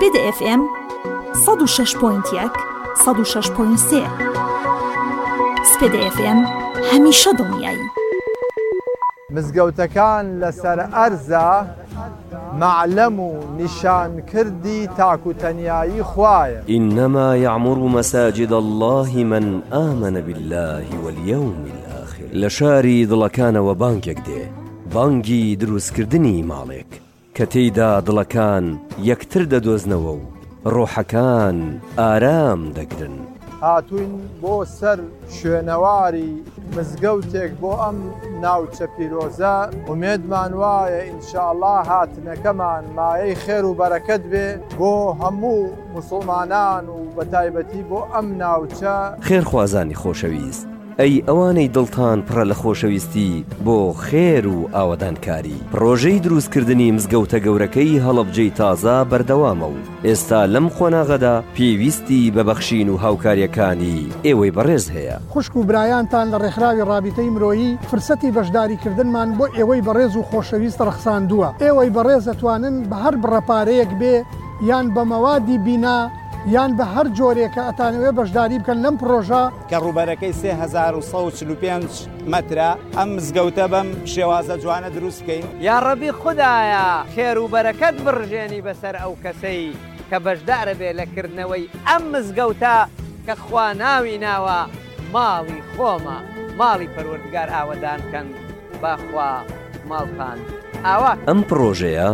سپیده FM 106.1 106.3 سپیده FM هەمیشە دڵنیایی. مزگەوتەکان لەسەر ئەرزە معلم و نیشانکردی تاکوتەنیایی خوایە. إنما يعمر مساجد الله من آمن بالله واليوم الآخر. لشاری دڵەکانەوە بانگێک دێ، بانگی دروستکردنی ماڵێک کە تێیدا دڵەکان یەکتر دەدۆزنەوە و ڕۆحەکان ئارام دەگرن. هاتوین بۆ سەر شوێنەواری مزگەوتێک بۆ ئەم ناوچە پیرۆزە. ئومێدمان وایە ئینشاءالله هاتنەکەمان مایەی خێر و بەرەکەت بێ بۆ هەموو موسڵمانان و بەتایبەتی بۆ ئەم ناوچە. خێرخوازانی خۆشەویست، ئەی ئەوانەی دڵتان پڕە لە خۆشەویستی بۆ خێر و ئاوەدانکاری، پرۆژەی دروستکردنی مزگەوتە گەورەکەی هەڵەبجەی تازە بەردەوامە و ئێستا لەم خۆناغەدا پێویستی بەبەخشین و هاوکاریەکانی ئێوەی بەڕێز هەیە. خوشک و برایانتان لە ڕێکخراوی ڕابطەی مرۆیی فرسەتی بەشداریکردنمان بۆ ئێوەی بەڕێز و خۆشەویست ڕەخساندووە. ئێوەی بەڕێز دەتوانن بە هەر بڕەپارەیەک بێ یان بە مەوادی بینا یان بە هەر جۆرێکە ئەتانەوێ بەشداری بکەن لەم پرۆژە کە ڕووبەرەکەی 3145 مەترە. ئەم مزگەوتە بەم شێوازە جوانە دروست بکەین. یا ڕەبی خودایە خێر و بەرەکەت بڕژێنی بەسەر ئەو کەسەی کە بەشدارە بێ لەکردنەوەی ئەم مزگەوتە کە خوا ناوی ناوە ماڵی خۆمە، ماڵی پەروەردگار ئاوەدان کەن باخوا ماڵتان ئاوا. ئەم پرۆژەیە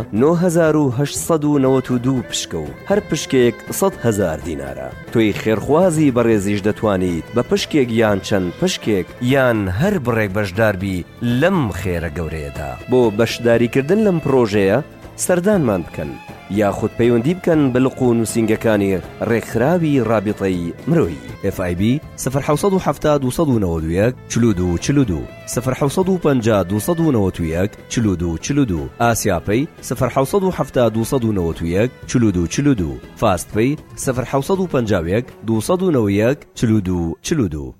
9892 پشکە و هەر پشکێک 100,000 دینارە. تۆی خێرخوازی بەڕێزیش دەتوانیت بە پشکێک یان چەند پشکێک یان هەر بڕێک بەشداربی لەم خێرە گەورەیەدا. بۆ بەشداریکردن لەم پرۆژەیە سەردانمان بکەن یاخود پەیوەندی بکەن بە لقو و نووسینگەکانی ڕێکخراوی ڕابطەی مرۆیی FIB 070 291 42 42 050 291 42 42 ئاسیاپەی 070 291 42 42 فاستپەی 051 291 42 42.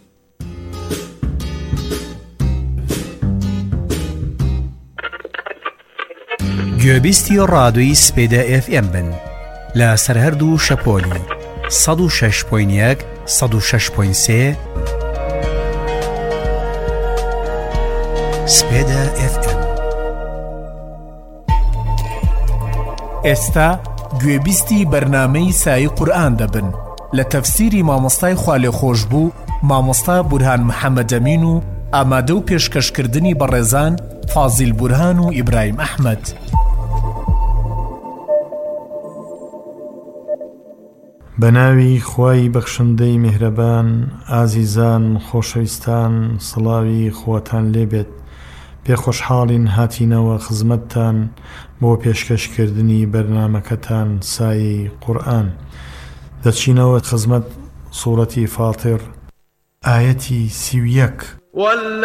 گوێبیستی ڕادۆی سپیدە FM بن لە سەرهەردوو شەپۆلی 106.1 106.3 سپیدە FM. ئێستا گوێبیستی بەرنامەی سای قورئان دەبن لە تەفسیری مامۆستای خوالێ خۆش بوو مامۆستا بورهان محەممەدەمین و ئامادە و پێشکەشکردنی بەڕێزان فازیل بورهان و ئیبراهیم ئەحمەد. بەناوی خوای بەخشندەی میهرەبان، ئازیزان خۆشەویستان، سڵاوی خواتان لێبێت. پێخۆشحاڵین هاتینەوە خزمەتتان بۆ پێشکەشکردنی بەرنامەکەتان سایەی قورئان. دەچینەوە خزمەت سوورەتی فاتر ئایەتی 31.